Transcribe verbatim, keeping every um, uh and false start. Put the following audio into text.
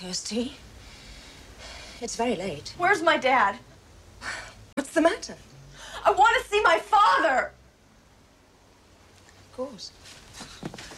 Kirsty, it's very late. Where's my dad? What's the matter? I want to see my father! Of course.